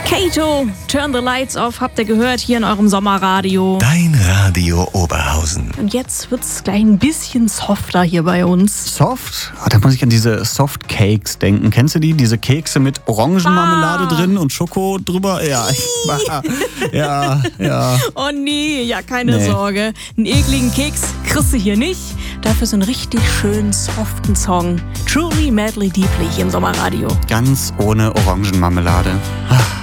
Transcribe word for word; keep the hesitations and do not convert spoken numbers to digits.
Kato, Turn the Lights Off, habt ihr gehört hier in eurem Sommerradio. Dein Radio Oberhausen. Und jetzt wird's gleich ein bisschen softer hier bei uns. Soft? Ah, da muss ich an diese Soft Cakes denken. Kennst du die? Diese Kekse mit Orangenmarmelade Ah. drin und Schoko drüber? Ja, ich, ja, ja. Oh nee, ja, keine Nee. Sorge. Einen ekligen Keks kriegst du hier nicht. Dafür so einen richtig schönen, soften Song. Truly, madly, deeply hier im Sommerradio. Ganz ohne Orangenmarmelade. Ah.